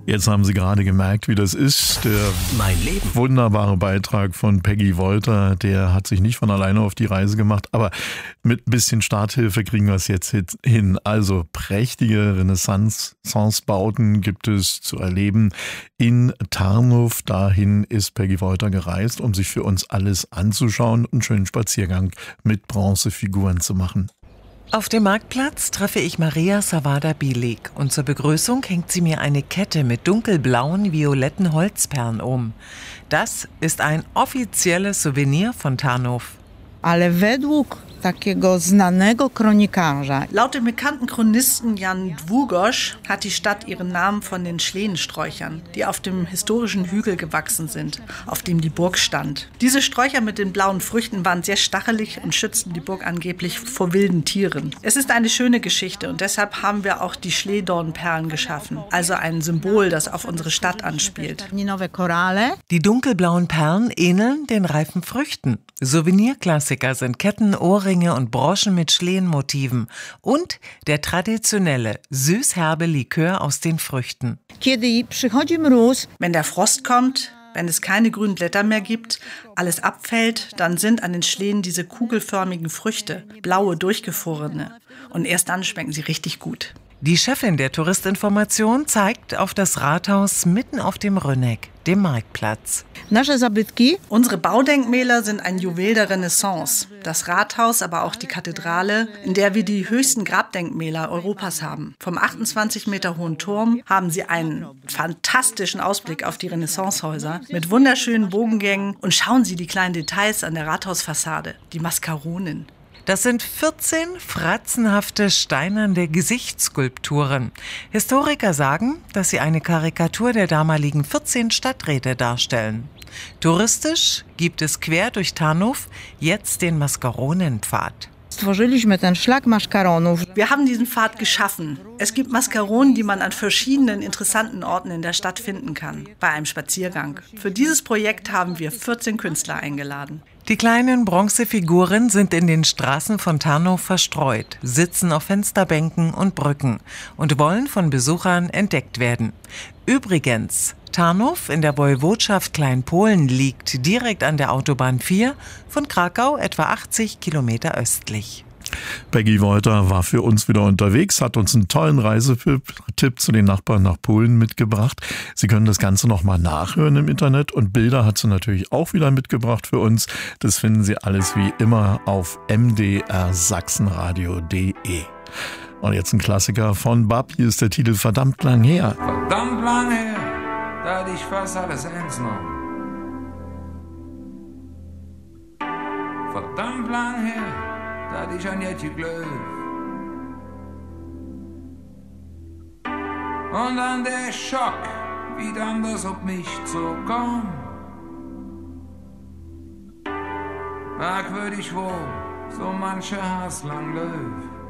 Jetzt haben Sie gerade gemerkt, wie das ist. Der Mein Leben. wunderbare Beitrag von Peggy Wolter, der hat sich nicht von alleine auf die Reise gemacht, aber mit ein bisschen Starthilfe kriegen wir es jetzt hin. Also prächtige Renaissance-Bauten gibt es zu erleben in Tarnów. Dahin ist Peggy Wolter gereist, um sich für uns alles anzuschauen und einen schönen Spaziergang mit Bronzefiguren zu machen. Auf dem Marktplatz treffe ich Maria Savada-Bilic und zur Begrüßung hängt sie mir eine Kette mit dunkelblauen, violetten Holzperlen um. Das ist ein offizielles Souvenir von Tarnów. Ale według takiego znanego kronikarza. Laut dem bekannten Chronisten Jan Długosz hat die Stadt ihren Namen von den Schlehensträuchern, die auf dem historischen Hügel gewachsen sind, auf dem die Burg stand. Diese Sträucher mit den blauen Früchten waren sehr stachelig und schützten die Burg angeblich vor wilden Tieren. Es ist eine schöne Geschichte und deshalb haben wir auch die Schlehdornperlen geschaffen, also ein Symbol, das auf unsere Stadt anspielt. Die dunkelblauen Perlen ähneln den reifen Früchten. Souvenirklassiker sind Ketten, Ohrringe und Broschen mit Schlehenmotiven und der traditionelle süß-herbe Likör aus den Früchten. Wenn der Frost kommt, wenn es keine grünen Blätter mehr gibt, alles abfällt, dann sind an den Schlehen diese kugelförmigen Früchte, blaue, durchgefrorene. Und erst dann schmecken sie richtig gut. Die Chefin der Touristinformation zeigt auf das Rathaus mitten auf dem Rynnek, dem Marktplatz. Unsere Baudenkmäler sind ein Juwel der Renaissance. Das Rathaus, aber auch die Kathedrale, in der wir die höchsten Grabdenkmäler Europas haben. Vom 28 Meter hohen Turm haben sie einen fantastischen Ausblick auf die Renaissancehäuser mit wunderschönen Bogengängen. Und schauen Sie die kleinen Details an der Rathausfassade, die Mascaronen. Das sind 14 fratzenhafte steinerne Gesichtsskulpturen. Historiker sagen, dass sie eine Karikatur der damaligen 14 Stadträte darstellen. Touristisch gibt es quer durch Tarnów jetzt den Mascaronenpfad. Wir haben diesen Pfad geschaffen. Es gibt Mascaronen, die man an verschiedenen interessanten Orten in der Stadt finden kann, bei einem Spaziergang. Für dieses Projekt haben wir 14 Künstler eingeladen. Die kleinen Bronzefiguren sind in den Straßen von Tarnów verstreut, sitzen auf Fensterbänken und Brücken und wollen von Besuchern entdeckt werden. Übrigens, Tarnów in der Woiwodschaft Kleinpolen liegt direkt an der Autobahn 4, von Krakau etwa 80 Kilometer östlich. Peggy Wolter war für uns wieder unterwegs, hat uns einen tollen Reisetipp zu den Nachbarn nach Polen mitgebracht. Sie können das Ganze nochmal nachhören im Internet und Bilder hat sie natürlich auch wieder mitgebracht für uns. Das finden Sie alles wie immer auf mdrsachsenradio.de. Und jetzt ein Klassiker von Bab, hier ist der Titel Verdammt lang her. Verdammt lang her, da hatte ich fast alles ernst genommen. Verdammt lang her, da hatte ich an Jetje geglaubt. Und dann der Schock, wie dann das auf mich zukam. Merkwürdig wohl, so mancher Hass lang läuft.